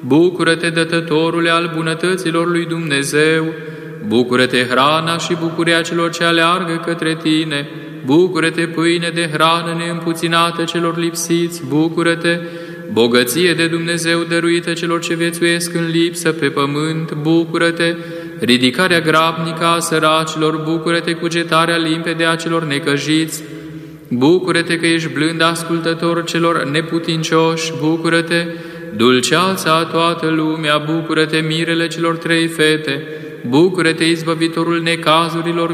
Bucură-te, dătătorule al bunătăților lui Dumnezeu! Bucură-te, hrana și bucuria celor ce aleargă către tine! Bucură-te, pâine de hrană neîmpuținată celor lipsiți! Bucură-te, bogăție de Dumnezeu dăruită celor ce viețuiesc în lipsă pe pământ! Bucură-te, ridicarea grabnică a săracilor! Bucură-te, cugetarea limpede a celor necăjiți! Bucură-te că ești blând ascultător celor neputincioși! Bucură-te, dulceața a toată lumea! Bucură-te, mirele celor 3 fete! Bucură-te, izbăvitorul necazurilor